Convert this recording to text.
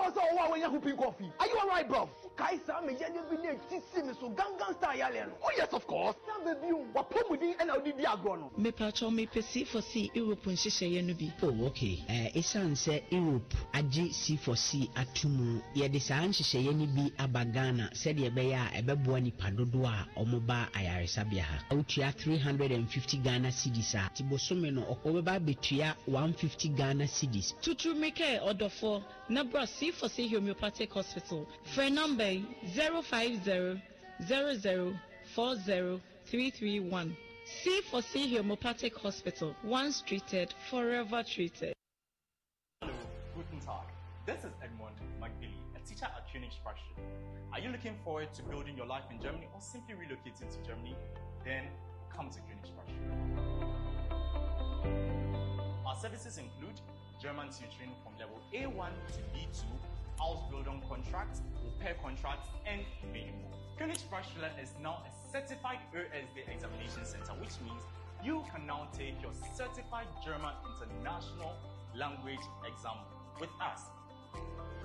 was all when you're hooping coffee. Are you alright, bro? Kaisa, me just be near TC, so Gangan style alien. Oh, yes, of course. Now, baby, what put with the NLD agrono? Me pacho me pesi for see Europe and Shisha Yenubi. Oh, okay. Isan say Europe, Aji C4C Atumu, Yedisan Shisha Yenibi Abagana, said Yebeya, Ebebuani Padodua, Omoba Ayaresabiaha. Outia 350 Ghana cedis, Tibosomeno, Okobeba Betria 150 Ghana cedis. Tutu Meke order for Nabra C4C Homeopathic Hospital. For number 050-0040-331. C4C Homeopathic Hospital. Once treated, forever treated. Hello, guten Tag. This is Edmund McBilly, a teacher at Königsbruch. Are you looking forward to building your life in Germany or simply relocating to Germany? Then come to Königsbruch. Our services include German tutoring from level A1 to B2, Ausbildung contracts, au pair contracts, and many more. Königsbruch is now a certified ÖSD examination center, which means you can now take your certified German international language exam with us.